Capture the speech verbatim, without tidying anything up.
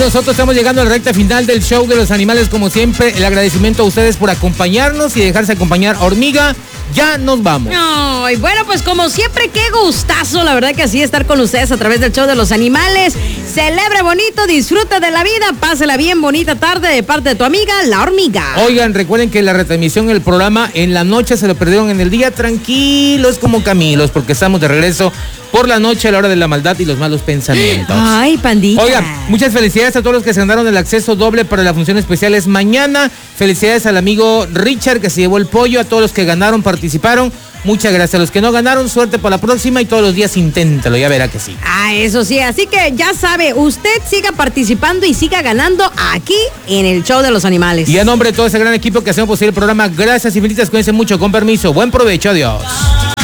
nosotros estamos llegando a la recta final del show de los animales. Como siempre, el agradecimiento a ustedes por acompañarnos y dejarse acompañar. Hormiga, ya nos vamos. No, y bueno, pues como siempre, qué gustazo, la verdad que así estar con ustedes a través del show de los animales. Celebre bonito, disfrute de la vida, pásela bien, bonita tarde de parte de tu amiga, la hormiga. Oigan, recuerden que la retransmisión del programa en la noche se lo perdieron en el día. Tranquilos como Camilos, porque estamos de regreso por la noche a la hora de la maldad y los malos pensamientos. Ay, pandita. Oigan, muchas felicidades a todos los que se ganaron el acceso doble para la función especial es mañana. Felicidades al amigo Richard que se llevó el pollo, a todos los que ganaron, participaron. Muchas gracias. A los que no ganaron, suerte para la próxima y todos los días inténtalo, ya verá que sí. Ah, eso sí, así que ya sabe, usted siga participando y siga ganando aquí en el show de los animales. Y a nombre de todo ese gran equipo que hacemos posible el programa, gracias infinitas, cuídense mucho, con permiso, buen provecho, adiós.